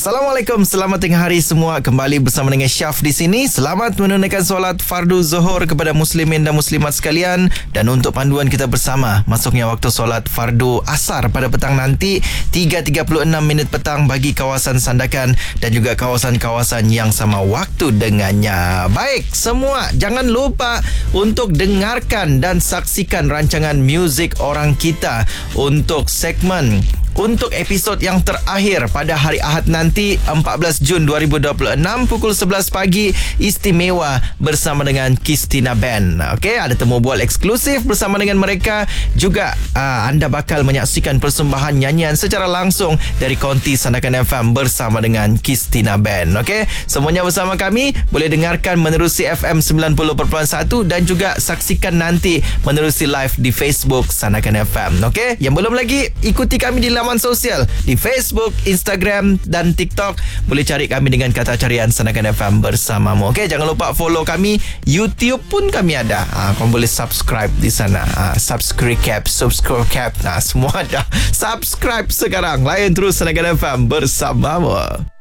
Assalamualaikum, selamat tengah hari semua. Kembali bersama dengan Syaf di sini. Selamat menunaikan solat fardu zuhur kepada muslimin dan muslimat sekalian. Dan untuk panduan kita bersama, masuknya waktu solat fardu asar pada petang nanti 3.36 minit petang bagi kawasan Sandakan dan juga kawasan-kawasan yang sama waktu dengannya. Baik, semua jangan lupa untuk dengarkan dan saksikan rancangan muzik orang kita untuk segmen untuk episod yang terakhir pada hari Ahad nanti 14 Jun 2026 pukul 11 pagi istimewa bersama dengan Christina Band. Okey, ada temu bual eksklusif bersama dengan mereka. Juga anda bakal menyaksikan persembahan nyanyian secara langsung dari Konti Sandakan FM bersama dengan Christina Band. Okey, semuanya bersama kami. Boleh dengarkan menerusi FM 90.1 dan juga saksikan nanti menerusi live di Facebook Sandakan FM. Okey, yang belum lagi ikuti kami di laman sosial di Facebook, Instagram dan TikTok. Boleh cari kami dengan kata carian Sandakan FM bersamamu. Okey, jangan lupa follow kami. YouTube pun kami ada. Kau boleh subscribe di sana. Subscribe. Semua dah subscribe sekarang. Layan terus Sandakan FM bersamamu.